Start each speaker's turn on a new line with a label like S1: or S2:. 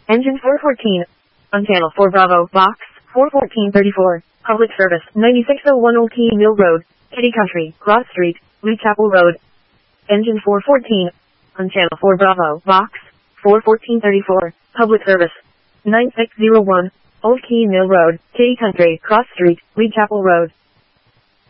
S1: Engine 414. On channel 4 Bravo, box 41434. Public service 9601 Old Key Mill Road, Kitty Country, Cross Street, Lee Chapel Road. Engine 414. On channel 4 Bravo, box 41434. Public service 9601 Old Key Mill Road, Kitty Country, Cross Street, Lee Chapel Road.